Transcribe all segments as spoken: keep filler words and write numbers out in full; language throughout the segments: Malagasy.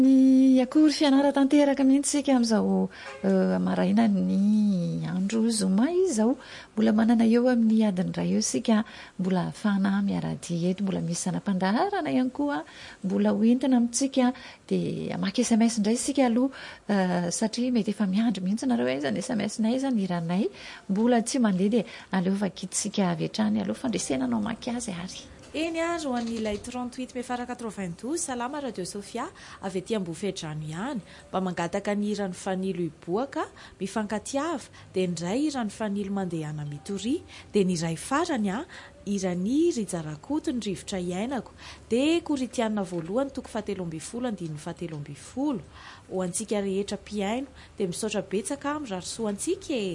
Ny akory fianara-tanteraka mihitsysika amin'izao maraina ny andro zoma izy zao mbola manana eo amin'ny adiny ray eo sika mbola ahafana miaradia eto, mbola misy sanam-pandaharana ihany koa mbola hoentina amintsika dia maka S M S indray sika aloha satria mety efa miandry mihitsy nareo aiza ny S M S nay aiza ny iranay mbola tsy mandeha dia aleo vakitsika avy hatrany aleo fandresenanao maky azy ary. Eny ary ho an'ilay trente-huit mefara quatre-vingt-douze salama radio Sofia avy aty Ambofedrano ihany mba mangataka ny iran'ny fanilo iboaka mifankatiava dia indray iran'ny fanilo mandehana mitory dia ny iray farany a irany rijarakoto ny rivotra iainako dia koritianina voalohany toko fahatelo ambin'ny folo andininy fahatelo ambin'ny folo ho antsika rehetra mpiaino dia misaotra betsaka amin'ny rarosoantsika e.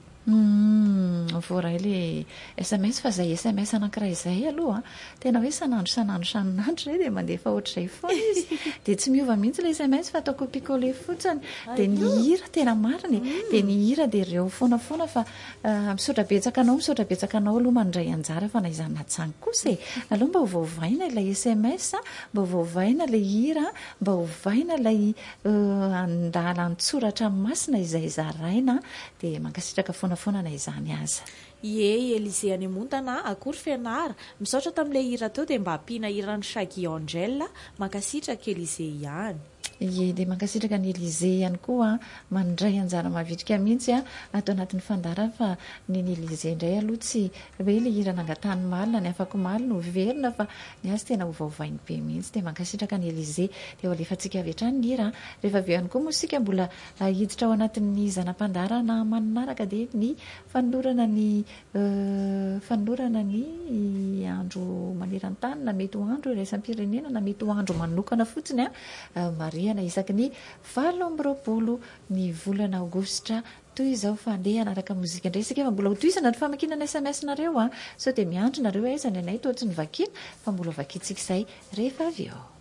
Voaray le S M S fa izay S M S anankiray izay aloha tena hoe sanandro sanandro sanandro izay dia mandefa ohatr'izay foana izy dia tsy miova mihitsy le S M S fa atao copier-coller fotsiny dia ny hira tena mariny dia ny hira dia ireo foana foana fa misaotra betsaka anao misaotra betsaka anao aloha mandray anjara fa na izany natsangy kosa e aloha mba hovaovaina ilay S M S mba hovaovaina ilay hira mba hovaina ilay andala antsoratra masina izay zaraina dia mankasitraka foana foana na izany aza. Ie Elize any Amontana akory fianara misaotra tamin'ilay hira teo dia mba ampiana hiran'ny Shaggy Angel mankasitraka Elize ihany. Ie dia mankasitraka ny Elize ihany koa mandray anjara mavitrika mihitsy a atao anatin'ny fandara fa ny Elize indray aloha tsy hoe ilay hira nangatahany malina ny afako malina ho verina fa ny azy tena hovaovainy be mihitsy dia mankasitraka ny Elize dia ho alefantsika avy hatrany ny hira rehefa avy ihany koa moa isika mbola hiditra ao anatin'ny zanam-pandara na manaraka dia ny fanolorana ny fanolorana ny andro maneran-tany na mety ho andro iraisam-pirenena na mety ho andro manokana fotsiny a Maria na isaky ny valo amby roapolo ny volana aogositra toy izao fandeha anaraka mozika indray isika fa mbola hotoisana ny famakinana S M S nareo a sao dia miandry nareo aiza ny anay toa tsy ny vakiana fa mbola vakitsika izay rehefa avy eo.